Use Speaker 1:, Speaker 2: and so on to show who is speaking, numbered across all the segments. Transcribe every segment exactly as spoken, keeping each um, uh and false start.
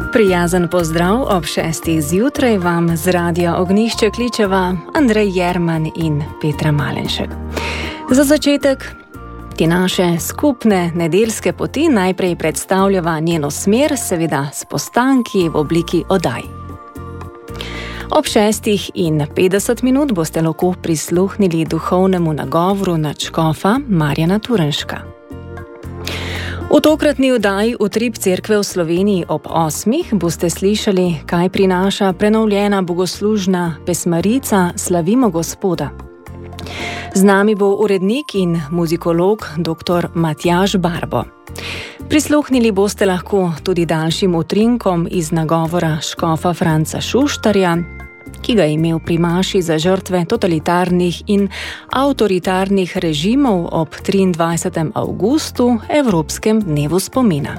Speaker 1: Prijazen pozdrav ob šestih zjutraj vam z Radia Ognjišče kličeva Andrej Jerman in Petra Malenšek. Za začetek te naše skupne nedeljske poti najprej predstavljava njeno smer, seveda s postanki v obliki oddaj. Ob šestih in petdeset minut boste lahko prisluhnili duhovnemu nagovoru nadškofa Marjana Turnška. V tokratni oddaji Utrip cerkve v Sloveniji ob osmih boste slišali, kaj prinaša prenovljena bogoslužna pesmarica Slavimo Gospoda. Z nami bo urednik in muzikolog dr. Matjaž Barbo. Prisluhnili boste lahko tudi daljšim utrinkom iz nagovora škofa Franca Šuštarja, ki ga je imel pri maši za žrtve totalitarnih in avtoritarnih režimov ob triindvajsetega avgustu, Evropskem dnevu spomina.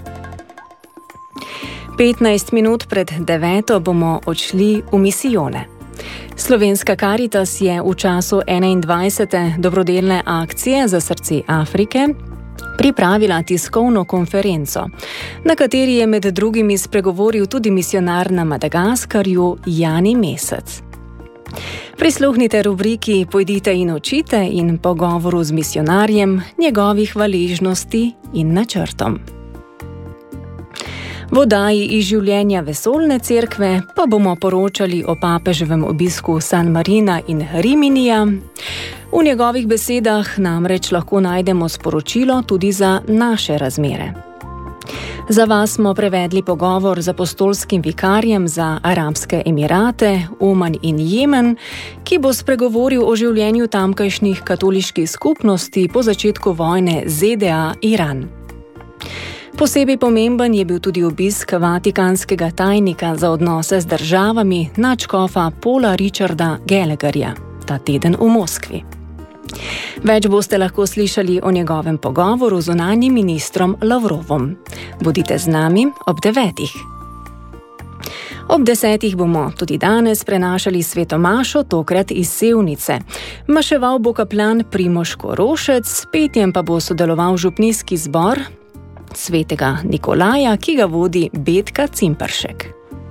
Speaker 1: petnajst minut pred deveto bomo odšli v misijone. Slovenska Karitas je v času enaindvajsete dobrodelne akcije za srce Afrike pripravila tiskovno konferenco, na kateri je med drugimi spregovoril tudi misijonar na Madagaskarju Jani Mesec. Prisluhnite rubriki Pojdite in učite in pogovoru z misijonarjem, njegovih hvaležnosti in načrtom. V oddaji iz življenja vesoljne cerkve pa bomo poročali o papeževem obisku San Marina in Riminija. V njegovih besedah namreč lahko najdemo sporočilo tudi za naše razmere. Za vas smo prevedli pogovor z apostolskim vikarjem za Arabske Emirate, Oman in Jemen, ki bo spregovoril o življenju tamkajšnjih katoliških skupnosti po začetku vojne Z D A-Iran. Posebej pomemben je bil tudi obisk vatikanskega tajnika za odnose z državami nadškofa Paula Richarda Gallagherja ta teden v Moskvi. Več boste lahko slišali o njegovem pogovoru z zunanjim ministrom Lavrovom. Bodite z nami ob devetih. Ob desetih bomo tudi danes prenašali sveto mašo, tokrat iz Sevnice. Maševal bo kaplan Primož Korošec, s petjem pa bo sodeloval župnijski zbor svetega Nikolaja, ki ga vodi Betka Cimpršek.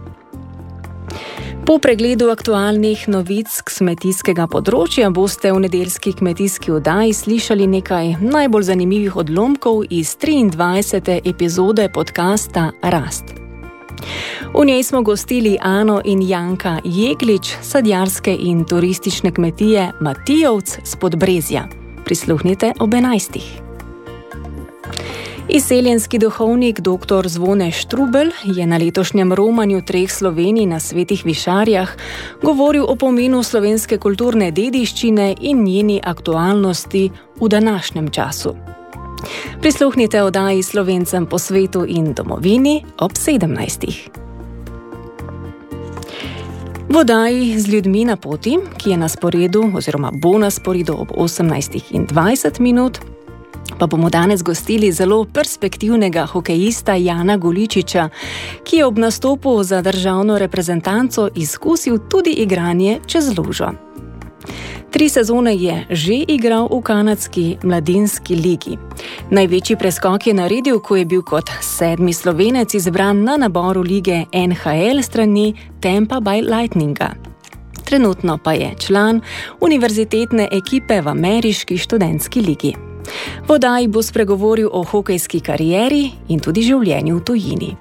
Speaker 1: Po pregledu aktualnih novic kmetijskega področja boste v nedeljski kmetijski oddaji slišali nekaj najbolj zanimivih odlomkov iz triindvajsete epizode podcasta Rast. V njej smo gostili Ano in Janka Jeglič, sadjarske in turistične kmetije Matijovc s Podbrezja. Prisluhnite ob enajstih. Izseljenski duhovnik dr. Zvone Štrubelj je na letošnjem romanju treh Slovenij na Svetih Višarjah govoril o pomenu slovenske kulturne dediščine in njeni aktualnosti v današnjem času. Prisluhnite oddaji Slovencem po svetu in domovini ob sedemnajstih. V oddaji Z ljudmi na poti, ki je na sporedu oziroma bo na sporedu ob osemnajstih in dvajset minut, pa bomo danes gostili zelo perspektivnega hokejista Jana Goličiča, ki je ob nastopu za državno reprezentanco izkusil tudi igranje čez lužo. Tri sezone je že igral v kanadski mladinski ligi. Največji preskok je naredil, ko je bil kot sedmi Slovenec izbran na naboru lige N H L strani Tampa Bay Lightninga. Trenutno pa je član univerzitetne ekipe v ameriški študentski ligi. V oddaji bo spregovoril o hokejski karieri in tudi življenju v tujini.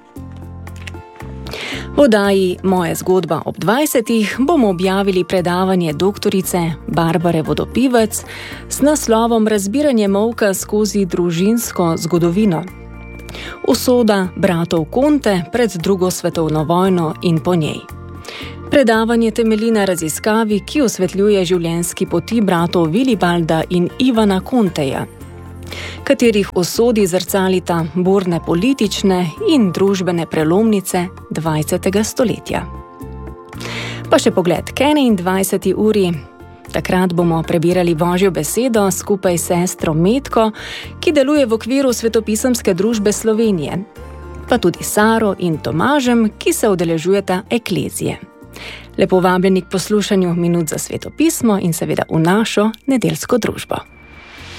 Speaker 1: V oddaji Moja zgodba ob dvajsetih bomo objavili predavanje doktorice Barbare Vodopivec s naslovom Razbiranje molka skozi družinsko zgodovino. Usoda bratov Conte pred drugo svetovno vojno in po njej. Predavanje temelji na raziskavi, ki osvetljuje življenjski poti bratov Vilibalda in Ivana Conteja, katerih usodi zrcalita burne politične in družbene prelomnice dvajsetega stoletja. Pa še pogled k enaindvajseti uri. Takrat bomo prebirali Božjo besedo skupaj s sestro Metko, ki deluje v okviru Svetopisemske družbe Slovenije, pa tudi Saro in Tomažem, ki se udeležujeta eklezije. Lepo vabljeni k poslušanju minut za svetopismo in seveda v našo nedeljsko družbo.